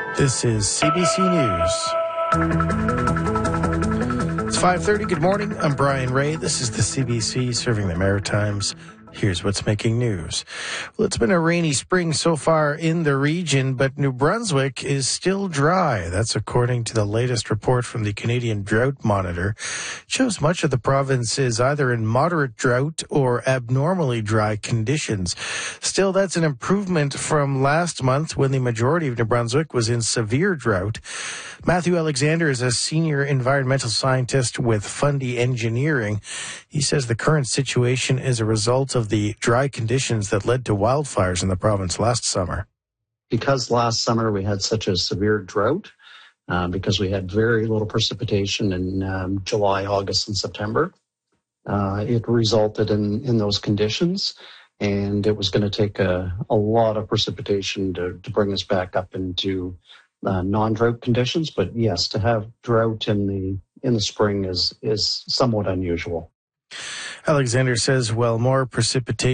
This is CBC News. It's 5:30. Good morning. I'm Brian Ray. This is the CBC serving the Maritimes. Here's what's making news. Well, it's been a rainy spring so far in the region, but New Brunswick is still dry. That's according to the latest report from the Canadian Drought Monitor. It shows much of the province is either in moderate drought or abnormally dry conditions. Still, that's an improvement from last month when the majority of New Brunswick was in severe drought. Matthew Alexander is a senior environmental scientist with Fundy Engineering. He says the current situation is a result of the dry conditions that led to wildfires in the province last summer. Because last summer we had such a severe drought, because we had very little precipitation in July, August, and September, it resulted in those conditions, and it was going to take a lot of precipitation to bring us back up into non-drought conditions. But yes, to have drought in the spring is somewhat unusual. Alexander says, while more precipitation